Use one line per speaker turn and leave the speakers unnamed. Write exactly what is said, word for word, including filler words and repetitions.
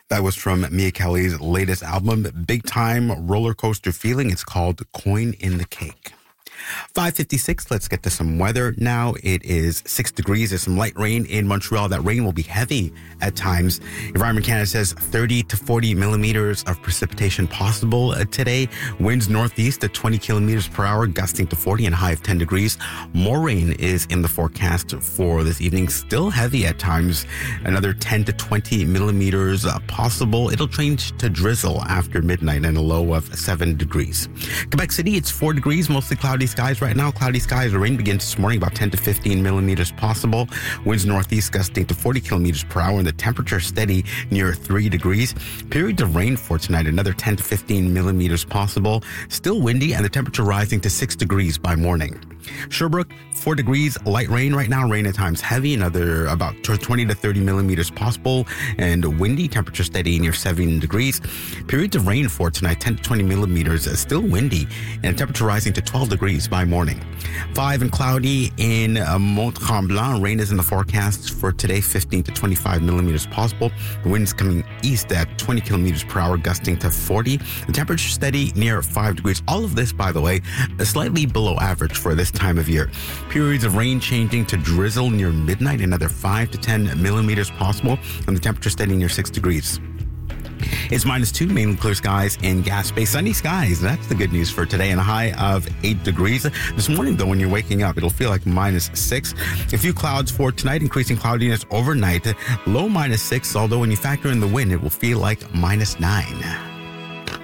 That was from Mia Kelly's latest album, Big Time Roller Coaster Feeling. It's called Coin in the Cake. five fifty-six, let's get to some weather now. It is six degrees. There's some light rain in Montreal. That rain will be heavy at times. Environment Canada says thirty to forty millimeters of precipitation possible today. Winds northeast at twenty kilometers per hour, gusting to forty and a high of ten degrees. More rain is in the forecast for this evening. Still heavy at times. Another ten to twenty millimeters possible. It'll change to drizzle after midnight and a low of seven degrees. Quebec City, it's four degrees, mostly cloudy skies right now. Cloudy skies. The rain begins this morning, about ten to fifteen millimeters possible. Winds northeast gusting to forty kilometers per hour, and the temperature steady near three degrees. Periods of rain for tonight, another ten to fifteen millimeters possible. Still windy, and the temperature rising to six degrees by morning. Sherbrooke, four degrees, light rain right now. Rain at times heavy, another about twenty to thirty millimeters possible, and windy, temperature steady near seven degrees. Periods of rain for tonight, ten to twenty millimeters, still windy, and temperature rising to twelve degrees by morning. Five and cloudy in uh, Mont-Tremblant. Rain is in the forecast for today, fifteen to twenty-five millimeters possible. The winds coming east at twenty kilometers per hour, gusting to forty. The temperature steady near five degrees. All of this, by the way, is slightly below average for this time of year. Periods of rain changing to drizzle near midnight, another five to ten millimeters possible, and the temperature steady near six degrees. It's minus two, mainly clear skies in Gaspé. Sunny skies, that's the good news for today, and a high of eight degrees. This morning, though, when you're waking up, it'll feel like minus six. A few clouds for tonight, increasing cloudiness overnight. Low minus six, although when you factor in the wind, it will feel like minus nine.